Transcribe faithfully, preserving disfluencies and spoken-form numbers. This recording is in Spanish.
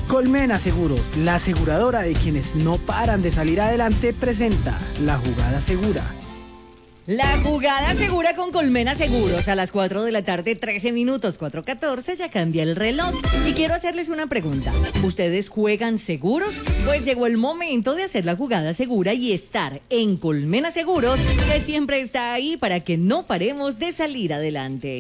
Colmena Seguros, la aseguradora de quienes no paran de salir adelante, presenta La Jugada Segura. La Jugada Segura con Colmena Seguros a las cuatro de la tarde, trece minutos, cuatro catorce, ya cambia el reloj. Y quiero hacerles una pregunta. ¿Ustedes juegan seguros? Pues llegó el momento de hacer la Jugada Segura y estar en Colmena Seguros, que siempre está ahí para que no paremos de salir adelante.